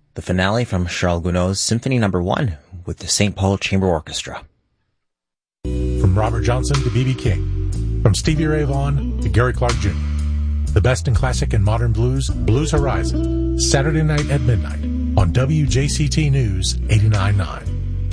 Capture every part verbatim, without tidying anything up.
the finale from Charles Gounod's Symphony Number One with the Saint Paul Chamber Orchestra. From Robert Johnson to B B King, from Stevie Ray Vaughan to Gary Clark Junior The best in classic and modern blues, Blues Horizon, Saturday night at midnight on W J C T News eighty-nine point nine.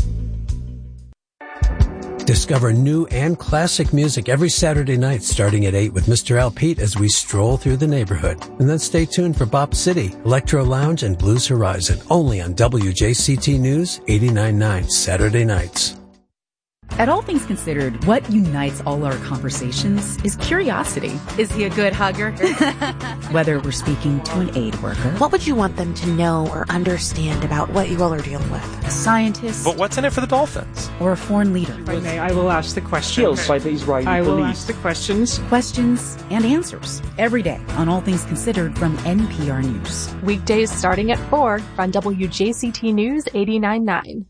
Discover new and classic music every Saturday night starting at eight with Mister Al Pete as we stroll through the neighborhood. And then stay tuned for Bop City, Electro Lounge, and Blues Horizon, only on W J C T News eighty-nine point nine Saturday nights. At All Things Considered, what unites all our conversations is curiosity. Is he a good hugger? Whether we're speaking to an aid worker, what would you want them to know or understand about what you all are dealing with? A scientist, but what's in it for the Dolphins? Or a foreign leader. If I may, I will ask the questions. By the Israeli I will police. ask the questions. Questions and answers every day on All Things Considered from N P R News. Weekdays starting at four on W J C T News eighty-nine point nine.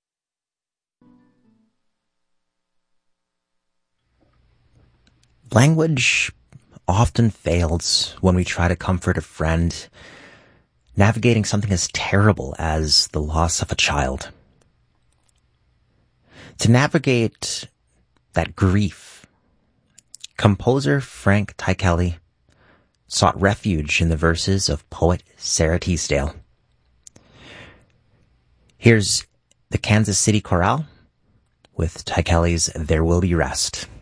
Language often fails when we try to comfort a friend navigating something as terrible as the loss of a child. To navigate that grief, composer Frank Ticheli sought refuge in the verses of poet Sarah Teasdale. Here's the Kansas City Chorale with Ticheli's There Will Be Rest.